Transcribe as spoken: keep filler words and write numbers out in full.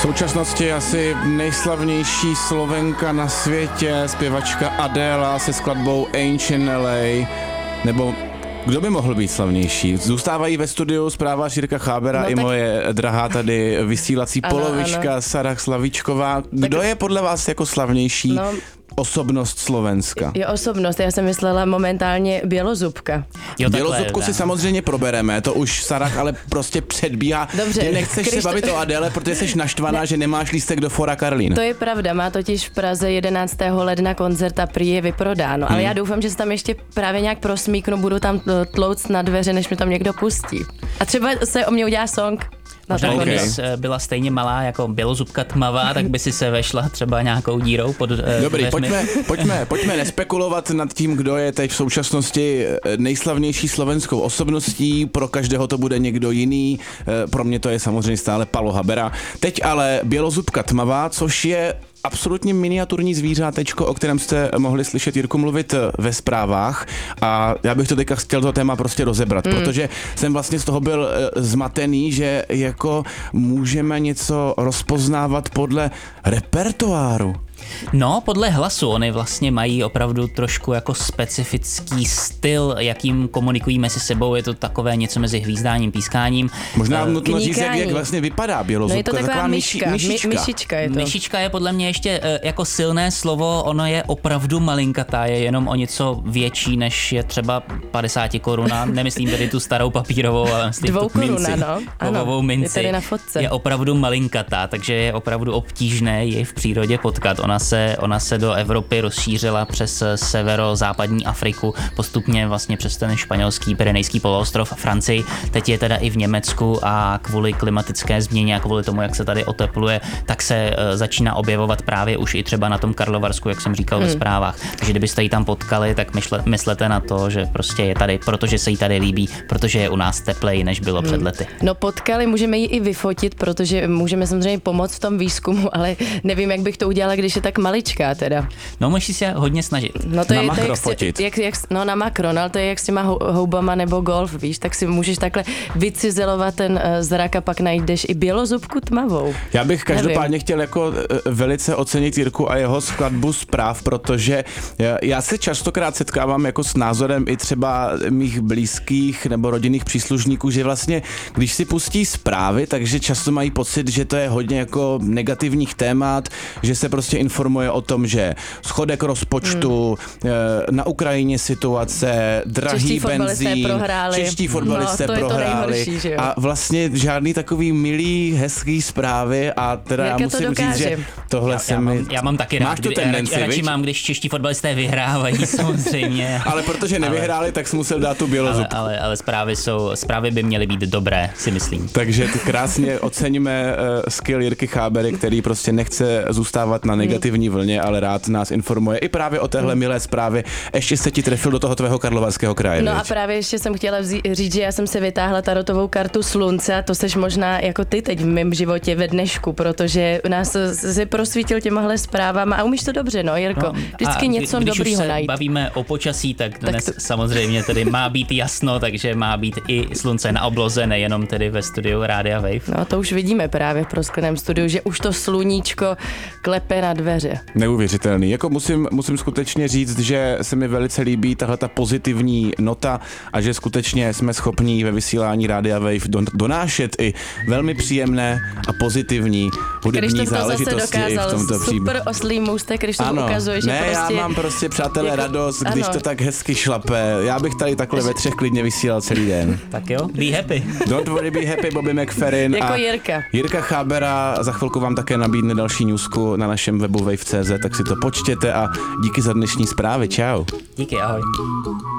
současnosti asi nejslavnější Slovenka na světě, zpěvačka Adela se skladbou Ancient L A, nebo kdo by mohl být slavnější? Zůstávají ve studiu zpráva Jirka Chábera no, i tak... moje drahá tady vysílací ano, polovička ano. Sara Slavíčková. Kdo tak... je podle vás jako slavnější? No. Osobnost Slovenska. Je osobnost, já jsem myslela momentálně Bělozubka. Jo, Bělozubku ne. si samozřejmě probereme, to už Sarah ale prostě předbíhá. Dobře. Ty nechceš Krišt... se bavit o Adele, protože jsi naštvaná, ne. že nemáš lístek do Fora Karlín. To je pravda, má totiž v Praze jedenáctého ledna koncert a prý je vyprodáno, hmm. ale já doufám, že se tam ještě právě nějak prosmíknu, budu tam tlouct na dveře, než mi tam někdo pustí. A třeba se o mě udělá song. Možná, okay. kdyby byla stejně malá jako Bělozubka tmavá, tak by si se vešla třeba nějakou dírou pod dveřmi. Dobrý, pojďme, pojďme, pojďme nespekulovat nad tím, kdo je teď v současnosti nejslavnější slovenskou osobností. Pro každého to bude někdo jiný. Pro mě to je samozřejmě stále Palo Habera. Teď ale Bělozubka tmavá, což je absolutně miniaturní zvířátečko, o kterém jste mohli slyšet Jirku mluvit ve zprávách, a já bych to teďka chtěl to téma prostě rozebrat, mm. protože jsem vlastně z toho byl zmatený, že jako můžeme něco rozpoznávat podle repertoáru. No, podle hlasu. Oni vlastně mají opravdu trošku jako specifický styl, jakým komunikují mezi sebou. Je to takové něco mezi hvízdáním, pískáním. Možná nutno říct, jak, jak vlastně vypadá Bělozubka. No je to taková, taková myška. myšička. My, myšička je to. Myšička je podle mě ještě uh, jako silné slovo. Ono je opravdu malinkatá, je jenom o něco větší, než je třeba padesát koruna. Nemyslím tedy tu starou papírovou, ale myslím Dvou tu koruna, minci. no. Kovovou minci. Je tady na fotce. Je opravdu malinkatá, takže je opravdu obtížné ji v přírodě potkat. Ona se, ona se do Evropy rozšířila přes severozápadní Afriku, postupně vlastně přes ten španělský Pyrenejský poloostrov, Francii. Teď je teda i v Německu a kvůli klimatické změně a kvůli tomu, jak se tady otepluje, tak se uh, začíná objevovat právě už i třeba na tom Karlovarsku, jak jsem říkal hmm. ve zprávách. Takže kdybyste ji tam potkali, tak myšle, myslete na to, že prostě je tady, protože se jí tady líbí, protože je u nás tepleji, než bylo hmm. před lety. No potkali, můžeme ji i vyfotit, protože můžeme samozřejmě pomoct v tom výzkumu, ale nevím, jak bych to udělala, když je tak maličká teda. No musí se hodně snažit. No to na je makro to, fotit. Jak, jak, no na makro, no ale to je jak s těma houbama nebo golf, víš, tak si můžeš takhle vycizelovat ten uh, zrak a pak najdeš i Bělozubku tmavou. Já bych každopádně Nevím. chtěl jako uh, velice ocenit Jirku a jeho skladbu zpráv, protože já, já se častokrát setkávám jako s názorem i třeba mých blízkých nebo rodinných příslušníků, že vlastně, když si pustí zprávy, takže často mají pocit, že to je hodně jako negativních témat, že se prostě informuje o tom, že schodek rozpočtu, hmm. na Ukrajině situace, drahý benzín, čeští fotbalisté no, prohráli nejhorší, a vlastně žádný takový milý, hezký zprávy a teda Jirka já musím říct, že tohle já, se já mi... Mám, já mám taky rád, Máš tu tendenci, radši, radši mám, když čeští fotbalisté vyhrávají samozřejmě. Ale protože nevyhráli, ale, tak jsi musel dát tu Bělozubku. Ale, ale, ale zprávy, jsou, zprávy by měly být dobré, si myslím. Takže krásně oceňujeme uh, skill Jirky Chábery, který prostě nechce zůstávat na negativní vlně, ale rád nás informuje i právě o téhle milé zprávě. Ještě se ti trefil do toho tvého Karlovarského kraje. No viď? A právě ještě jsem chtěla vzí, říct, že já jsem se vytáhla tarotovou kartu slunce a to seš možná jako ty teď v mém životě ve dnešku, protože nás se prosvítil těmahle zprávama a umíš to dobře, no Jirko. No, vždycky něco kdy, dobrýho najít. Když už se bavíme o počasí, tak dnes tak to... samozřejmě tedy má být jasno, takže má být i slunce na obloze, nejenom tedy ve studiu Rádia Wave. No to už vidíme právě v proskleném studiu, že už to sluníčko klepe na dveře. Neuvěřitelný. Jako musím, musím skutečně říct, že se mi velice líbí tahle ta pozitivní nota a že skutečně jsme schopní ve vysílání Rádia Wave don, donášet i velmi příjemné a pozitivní hudební záležitosti i v tomto příběhu. Super oslý můstek, když to ano. ukazuje, že ne, prostě... já mám prostě, přátelé, jako, radost, když ano. to tak hezky šlape. Já bych tady takhle ve třech klidně vysílal celý den. Tak jo, be happy. Don't worry, be happy, Bobby McFerrin. Jako a Jirka. Jirka Chábera, za chvilku vám také nabídne další newsku na našem webu wave tečka cé zet, tak si to počtěte a díky za dnešní zprávy. Čau. Díky, ahoj.